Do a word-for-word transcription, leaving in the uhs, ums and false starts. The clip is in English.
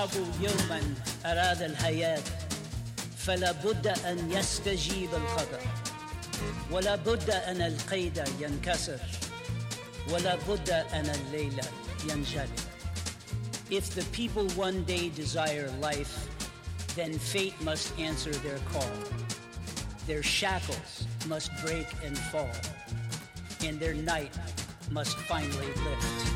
الشعب يوما أراد الحياة فلا بد أن يستجيب القدر ولا بد أن القيد ينكسر ولا بد أن الليل ينجلي. If the people one day desire life, then fate must answer their call. Their shackles must break and fall, and their night must finally lift.